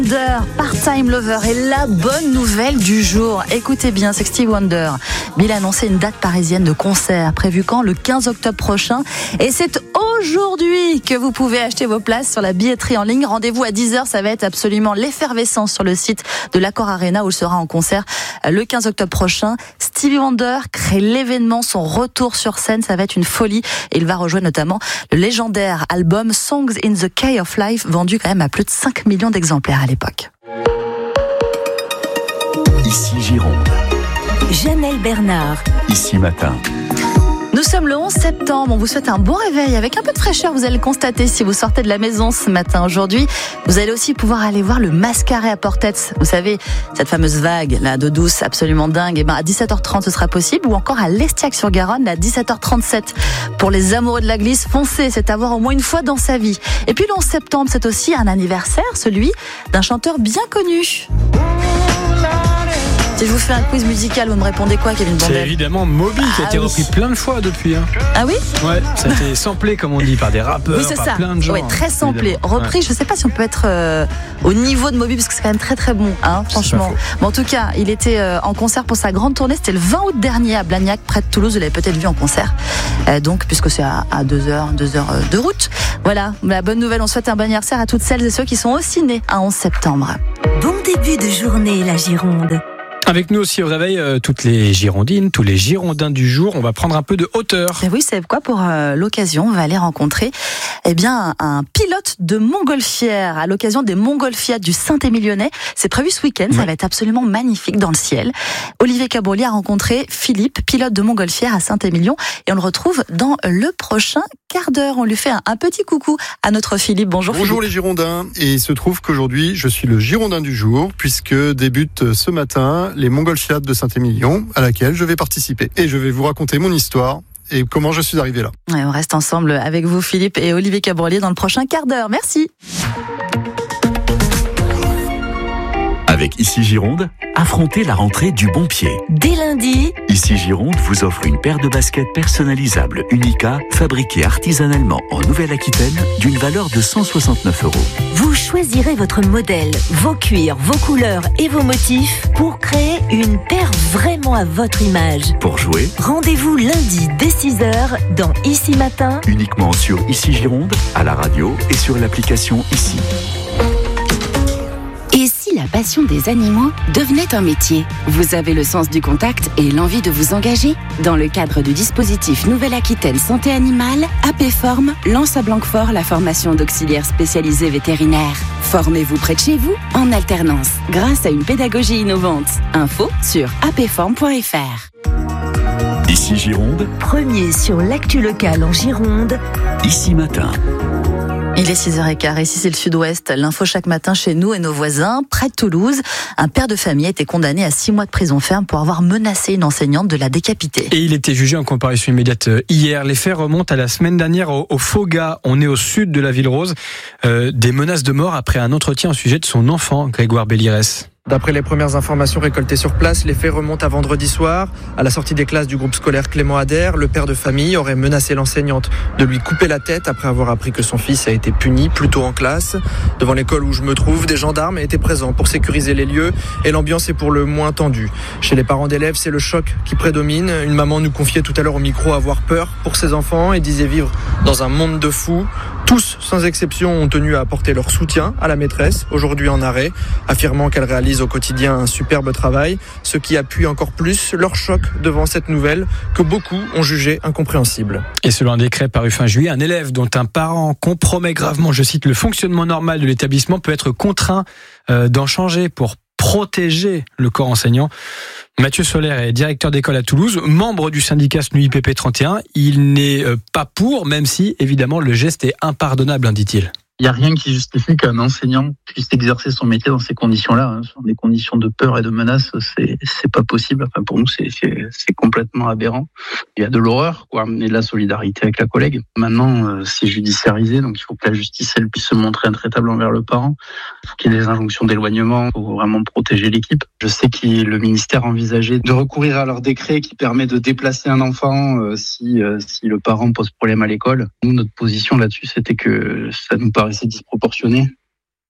Part-Time Lover est la bonne nouvelle du jour. Écoutez bien, c'est Stevie Wonder. Bill a annoncé une date parisienne de concert prévue quand ? Le 15 octobre prochain. Et c'est aujourd'hui que vous pouvez acheter vos places sur la billetterie en ligne. Rendez-vous à 10h, ça va être absolument l'effervescence sur le site de l'Accor Arena où il sera en concert le 15 octobre prochain. Stevie Wonder crée l'événement, son retour sur scène, ça va être une folie. Et il va rejoindre notamment le légendaire album Songs in the Key of Life, vendu quand même à plus de 5 millions d'exemplaires à l'époque. Ici Gironde. Janelle Bernard. Ici Matin. Nous sommes le 11 septembre, on vous souhaite un bon réveil avec un peu de fraîcheur, vous allez le constater si vous sortez de la maison ce matin. Aujourd'hui, vous allez aussi pouvoir aller voir le Mascaret à Portet. Vous savez, cette fameuse vague là d'eau douce absolument dingue, et à 17h30 ce sera possible, ou encore à l'Estiac-sur-Garonne à 17h37. Pour les amoureux de la glisse, foncez, c'est à voir au moins une fois dans sa vie. Et puis le 11 septembre, c'est aussi un anniversaire, celui d'un chanteur bien connu. Si je vous fais un quiz musical, vous me répondez quoi, Kevin Bondel ? C'est évidemment Moby qui a été repris plein de fois depuis. Ah oui ? Ouais, ça a été samplé comme on dit par des rappeurs, oui, c'est par ça. Plein de gens. Ouais, très samplé. Évidemment. Repris, ouais. Je sais pas si on peut être au niveau de Moby parce que c'est quand même très très bon, franchement. Mais en tout cas, il était en concert pour sa grande tournée. C'était le 20 août dernier à Blagnac, près de Toulouse. Vous l'avez peut-être vu en concert. Donc, puisque c'est à 2 heures de route. Voilà, la bonne nouvelle. On souhaite un bon anniversaire à toutes celles et ceux qui sont aussi nés un 11 septembre. Bon début de journée, la Gironde. Avec nous aussi au réveil, toutes les Girondines, tous les Girondins du jour. On va prendre un peu de hauteur. Et oui, c'est quoi pour l'occasion, on va aller rencontrer un pilote de montgolfière à l'occasion des Montgolfiades du Saint-Émilionnais. C'est prévu ce week-end, ça va être absolument magnifique dans le ciel. Olivier Cabrolier a rencontré Philippe, pilote de montgolfière à Saint-Émilion, et on le retrouve dans le prochain quart d'heure. On lui fait un petit coucou à notre Philippe. Bonjour Philippe. Philippe. Les Girondins, et il se trouve qu'aujourd'hui je suis le Girondin du jour puisque débute ce matin les Montgolfiades de Saint-Émilion à laquelle je vais participer. Et je vais vous raconter mon histoire et comment je suis arrivé là. Ouais, on reste ensemble avec vous Philippe et Olivier Cabrolier dans le prochain quart d'heure. Merci. Avec Ici Gironde, affrontez la rentrée du bon pied. Dès lundi, Ici Gironde vous offre une paire de baskets personnalisables Unica, fabriquées artisanalement en Nouvelle-Aquitaine, d'une valeur de 169 €. vous choisirez votre modèle, vos cuirs, vos couleurs et vos motifs pour créer une paire vraiment à votre image. Pour jouer, Rendez-vous lundi dès 6h dans Ici Matin. uniquement sur Ici Gironde, à la radio et sur l'application Ici. Et si la passion des animaux devenait un métier ? Vous avez le sens du contact et l'envie de vous engager ? Dans le cadre du dispositif Nouvelle-Aquitaine Santé Animale, APForm lance à Blanquefort la formation d'auxiliaires spécialisés vétérinaires. Formez-vous près de chez vous en alternance, grâce à une pédagogie innovante. Info sur apform.fr. Ici Gironde, Premier sur l'actu locale en Gironde. Ici Matin. Il est 6h15, ici c'est le sud-ouest. L'info chaque matin chez nous et nos voisins. Près de Toulouse, un père de famille a été condamné à 6 mois de prison ferme pour avoir menacé une enseignante de la décapiter. Et il était jugé en comparution immédiate hier. Les faits remontent à la semaine dernière au Foga. On est au sud de la ville rose. Des menaces de mort après un entretien au sujet de son enfant, Grégoire Bellirès. D'après les premières informations récoltées sur place, les faits remontent à vendredi soir. À la sortie des classes du groupe scolaire Clément Adair, le père de famille aurait menacé l'enseignante de lui couper la tête après avoir appris que son fils a été puni plus tôt en classe. Devant l'école où je me trouve, des gendarmes étaient présents pour sécuriser les lieux et l'ambiance est pour le moins tendue. Chez les parents d'élèves, c'est le choc qui prédomine. Une maman nous confiait tout à l'heure au micro avoir peur pour ses enfants et disait vivre dans un monde de fous. Tous, sans exception, ont tenu à apporter leur soutien à la maîtresse, aujourd'hui en arrêt, affirmant qu'elle réalise au quotidien un superbe travail, ce qui appuie encore plus leur choc devant cette nouvelle que beaucoup ont jugée incompréhensible. Et selon un décret paru fin juillet, un élève dont un parent compromet gravement, je cite, le fonctionnement normal de l'établissement peut être contraint d'en changer pour protéger le corps enseignant. Mathieu Solaire est directeur d'école à Toulouse, membre du syndicat SNUIPP 31. Il n'est pas pour, même si, évidemment, le geste est impardonnable, dit-il. Il n'y a rien qui justifie qu'un enseignant puisse exercer son métier dans ces conditions-là. Sur des conditions de peur et de menace, c'est pas possible. Enfin, pour nous, c'est complètement aberrant. Il y a de l'horreur, quoi, et de la solidarité avec la collègue. Maintenant, c'est judiciarisé, donc il faut que la justice, elle puisse se montrer intraitable envers le parent. Il faut qu'il y ait des injonctions d'éloignement pour vraiment protéger l'équipe. Je sais que le ministère envisageait de recourir à leur décret qui permet de déplacer un enfant si le parent pose problème à l'école. Nous, notre position là-dessus, c'était que ça nous paraissait disproportionné.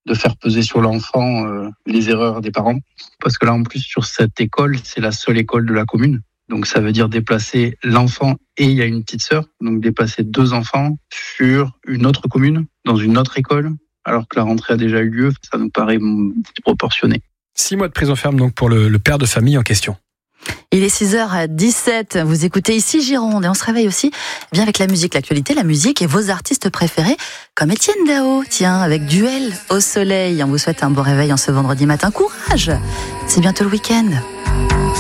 de faire peser sur l'enfant les erreurs des parents. Parce que là, en plus, sur cette école, c'est la seule école de la commune. Donc ça veut dire déplacer l'enfant et il y a une petite sœur. Donc déplacer 2 enfants sur une autre commune, dans une autre école, alors que la rentrée a déjà eu lieu, ça nous paraît disproportionné. 6 mois de prison ferme donc pour le père de famille en question. Il est 6h17, vous écoutez ici Gironde et on se réveille aussi bien avec la musique, l'actualité, la musique et vos artistes préférés comme Étienne Dao, tiens, avec Duel au soleil. On vous souhaite un beau réveil en ce vendredi matin. Courage, c'est bientôt le week-end.